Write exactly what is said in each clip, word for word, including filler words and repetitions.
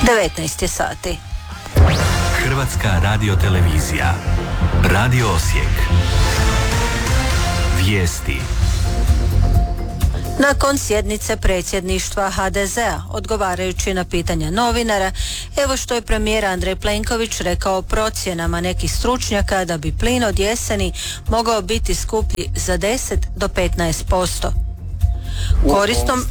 devetnaest je sati. Hrvatska radiotelevizija. Radio Osijek. Vijesti. Nakon sjednice predsjedništva ha de zea, odgovarajući na pitanja novinara, evo što je premijer Andrej Plenković rekao o procjenama nekih stručnjaka da bi plin od jeseni mogao biti skuplji za deset do petnaest posto. Koristom...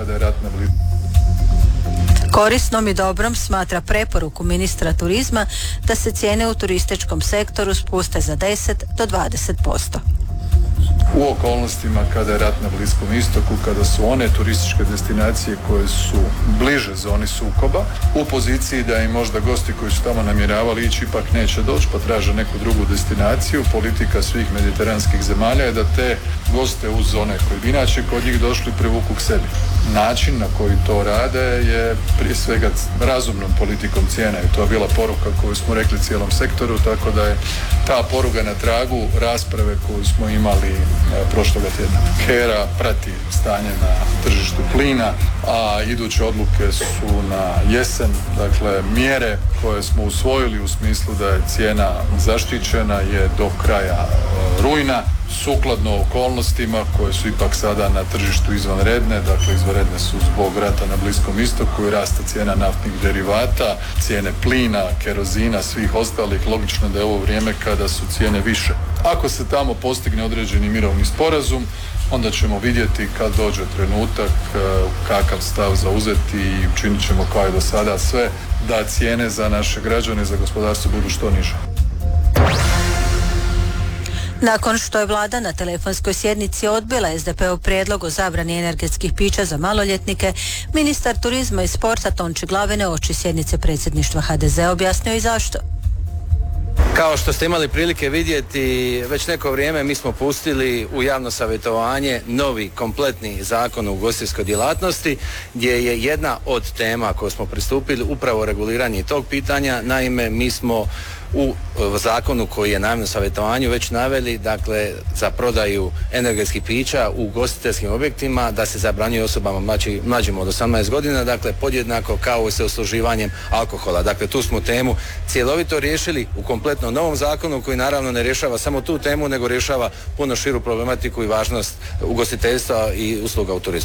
Korisnom i dobrom smatra preporuku ministra turizma da se cijene u turističkom sektoru spuste za deset do dvadeset posto. U okolnostima kada je rat na Bliskom istoku, kada su one turističke destinacije koje su bliže zoni sukoba u poziciji da im možda gosti koji su tamo namjeravali ići ipak neće doći pa traže neku drugu destinaciju, politika svih mediteranskih zemalja je da te goste uz one koji bi inače kod njih došli privuku k sebi. Način na koji to rade je prije svega razumnom politikom cijena i to je bila poruka koju smo rekli cijelom sektoru, tako da je ta poruga na tragu rasprave koju smo imali prošloga tjedna. HERA prati stanje na tržištu plina, a iduće odluke su na jesen. Dakle, mjere koje smo usvojili u smislu da je cijena zaštićena je do kraja rujna, sukladno okolnostima koje su ipak sada na tržištu izvanredne, dakle izvanredne su zbog rata na Bliskom istoku i rasta cijena naftnih derivata, cijene plina, kerozina, svih ostalih. Logično da je ovo vrijeme kada su cijene više. Ako se tamo postigne određeni mirovni sporazum, onda ćemo vidjeti kad dođe trenutak kakav stav zauzeti i učinit ćemo kao i do sada sve da cijene za naše građane i za gospodarstvo budu što niže. Nakon što je vlada na telefonskoj sjednici odbila es de peov prijedlog o zabrani energetskih pića za maloljetnike, ministar turizma i sporta Tonči Glavine oči sjednice predsjedništva ha de zea objasnio i zašto. Kao što ste imali prilike vidjeti, već neko vrijeme mi smo pustili u javno savjetovanje novi kompletni zakon o ugostiteljskoj djelatnosti, gdje je jedna od tema koju smo pristupili upravo reguliranje tog pitanja. Naime, mi smo u zakonu koji je na javnom savjetovanju već naveli, dakle, za prodaju energetskih pića u ugostiteljskim objektima da se zabranjuje osobama mlađi, mlađim od osamnaest godina, dakle, podjednako kao i sa usluživanjem alkohola. Dakle, tu smo temu cjelovito riješili u kompletno novom zakonu koji naravno ne rješava samo tu temu, nego rješava puno širu problematiku i važnost ugostiteljstva i usluga u turizmu.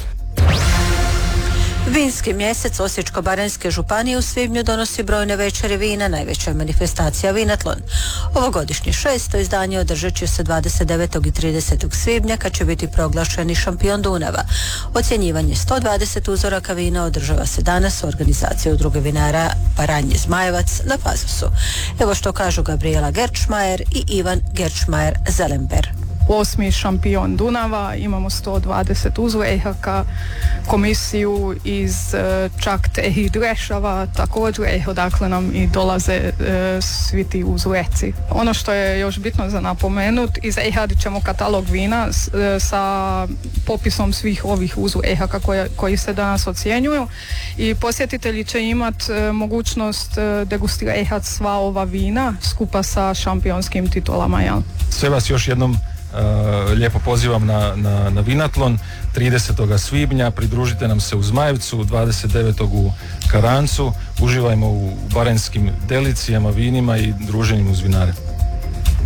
Vinski mjesec Osječko-baranjske županije u svibnju donosi brojne večeri vina, najveća manifestacija Vinatlon. Ovogodišnje šesto izdanje održat će se dvadeset devetog i tridesetog svibnja kad će biti proglašeni šampion Dunava. Ocjenjivanje sto dvadeset uzoraka vina održava se danas u organizaciji Udruge vinara Baranje Zmajevac na Pazosu. Evo što kažu Gabriela Gerčmajer i Ivan Gerčmajer-Zelember. Osmi šampion Dunava, imamo sto dvadeset uzoraka, komisiju iz čak i Drešava, također odakle nam i dolaze e, svi ti uzoreci. Ono što je još bitno za napomenut, izradit ćemo katalog vina s, e, sa popisom svih ovih uzoraka koji se danas ocjenjuju i posjetitelji će imati e, mogućnost e, degustirati sva ova vina skupa sa šampionskim titulama. Ja. Sve vas još jednom Uh, lijepo pozivam na, na, na Vinatlon tridesetog svibnja, pridružite nam se u Zmajevcu, dvadeset devetog u Karancu, uživajmo u baranjskim delicijama, vinima i druženjem uz vinare.